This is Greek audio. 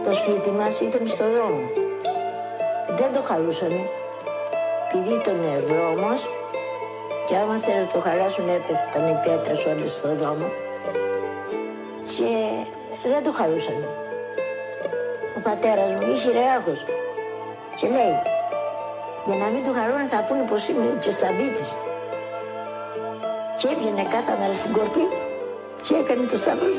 Το σπίτι μας ήταν στο δρόμο. Δεν το χαλούσανε, επειδή ήταν δρόμος και άμα θέλουν να το χαλάσουν έπεφταν οι πέτρες όλες στο δρόμο και δεν το χαλούσανε. Ο πατέρας μου είχε ρεάχος και λέει, για να μην το χαρούνε θα πούνε πως είναι και στα μπίτης. Και έβγαινε κάθε μέρα στην κορφή και έκανε το σταυρό.